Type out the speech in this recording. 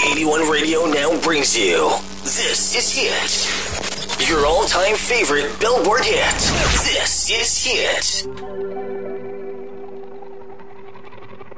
81 Radio now brings you This Is Hit. Your all-time favorite Billboard hit. This is Hit.